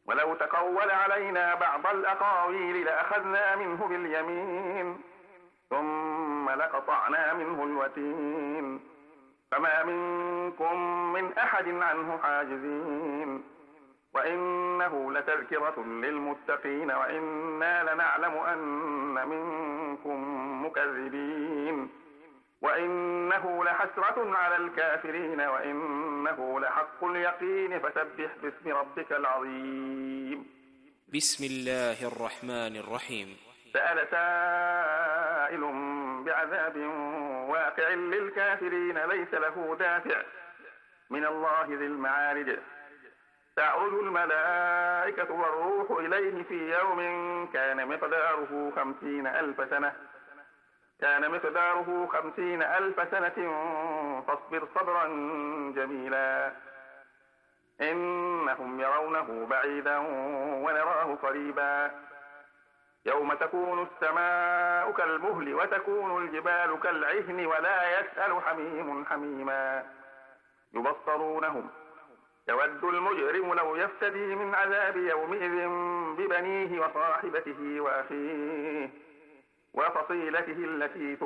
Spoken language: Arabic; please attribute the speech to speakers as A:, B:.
A: ولو تقول علينا بعض الأقاويل لأخذنا منه باليمين ثم لقطعنا منه الوتين فما منكم من أحد عنه حاجزين وإنه لتذكرة للمتقين وإنا لنعلم أن منكم مكذبين وإنه لحسرة على الكافرين وإنه لحق اليقين فسبح باسم ربك العظيم.
B: بسم الله الرحمن الرحيم.
A: سأل سائل بعذاب واقع للكافرين ليس له دافع من الله ذي المعارج تعرج الملائكة والروح إليه في يوم كان مقداره 50,000 سنة فاصبر صبرا جميلا إنهم يرونه بعيدا ونراه قريبا يوم تكون السماء كالمهل وتكون الجبال كالعهن ولا يسأل حميم حميما يبصرونهم يود المجرم لو يفتدي من عذاب يومئذ ببنيه وصاحبته وأخيه وفصيلته التي